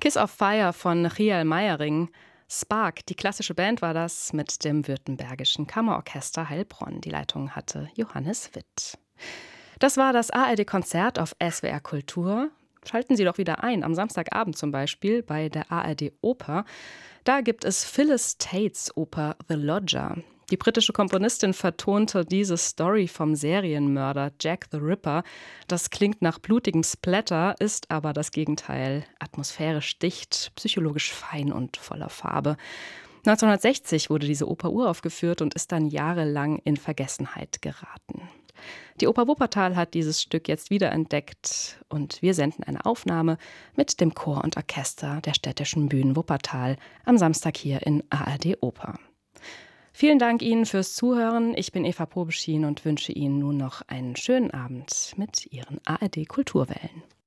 Kiss of Fire von Chiel Meyering. Spark, die klassische Band war das mit dem Württembergischen Kammerorchester Heilbronn. Die Leitung hatte Johannes Witt. Das war das ARD-Konzert auf SWR Kultur. Schalten Sie doch wieder ein, am Samstagabend zum Beispiel bei der ARD-Oper. Da gibt es Phyllis Tates Oper The Lodger. Die britische Komponistin vertonte diese Story vom Serienmörder Jack the Ripper. Das klingt nach blutigem Splatter, ist aber das Gegenteil. Atmosphärisch dicht, psychologisch fein und voller Farbe. 1960 wurde diese Oper uraufgeführt und ist dann jahrelang in Vergessenheit geraten. Die Oper Wuppertal hat dieses Stück jetzt wiederentdeckt und wir senden eine Aufnahme mit dem Chor und Orchester der Städtischen Bühnen Wuppertal am Samstag hier in ARD Oper. Vielen Dank Ihnen fürs Zuhören. Ich bin Eva Probeschien und wünsche Ihnen nun noch einen schönen Abend mit Ihren ARD Kulturwellen.